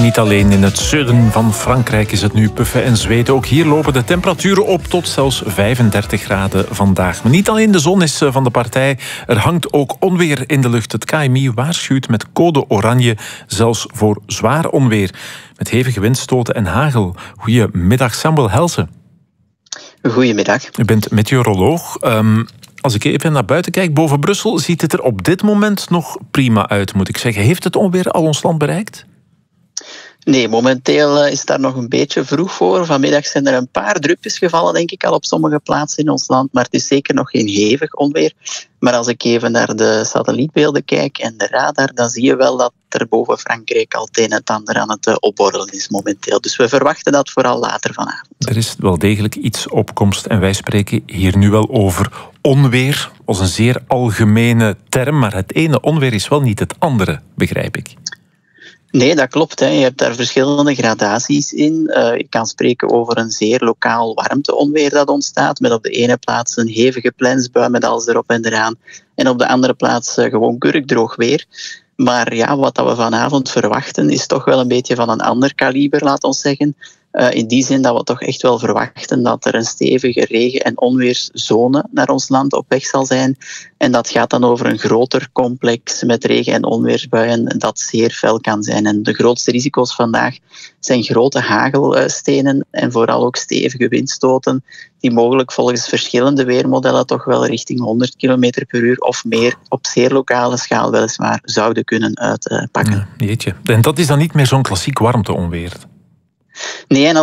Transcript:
niet alleen in het zuiden van Frankrijk is het nu puffen en zweten. Ook hier lopen de temperaturen op tot zelfs 35 graden vandaag. Maar niet alleen de zon is van de partij. Er hangt ook onweer in de lucht. Het KMI waarschuwt met code oranje, zelfs voor zwaar onweer. Met hevige windstoten en hagel. Goedemiddag, Samuel Helsen. Goedemiddag. U bent meteoroloog. Als ik even naar buiten kijk, boven Brussel, ziet het er op dit moment nog prima uit, moet ik zeggen. Heeft het onweer al ons land bereikt? Nee, momenteel is het daar nog een beetje vroeg voor. Vanmiddag zijn er een paar druppels gevallen, denk ik, al op sommige plaatsen in ons land. Maar het is zeker nog geen hevig onweer. Maar als ik even naar de satellietbeelden kijk en de radar, dan zie je wel dat er boven Frankrijk al het een en het ander aan het opborrelen is momenteel. Dus we verwachten dat vooral later vanavond. Er is wel degelijk iets opkomst en wij spreken hier nu wel over onweer. Dat is een zeer algemene term, maar het ene onweer is wel niet het andere, begrijp ik. Nee, dat klopt. Je hebt daar verschillende gradaties in. Je kan spreken over een zeer lokaal warmteonweer dat ontstaat, met op de ene plaats een hevige plensbui met alles erop en eraan, en op de andere plaats gewoon kurkdroog weer. Maar ja, wat we vanavond verwachten is toch wel een beetje van een ander kaliber, laat ons zeggen. In die zin dat we toch echt wel verwachten dat er een stevige regen- en onweerszone naar ons land op weg zal zijn. En dat gaat dan over een groter complex met regen- en onweersbuien dat zeer fel kan zijn. En de grootste risico's vandaag zijn grote hagelstenen en vooral ook stevige windstoten die mogelijk volgens verschillende weermodellen toch wel richting 100 km per uur of meer op zeer lokale schaal weliswaar zouden kunnen uitpakken. Ja, jeetje. En dat is dan niet meer zo'n klassiek warmteonweer? Nee, en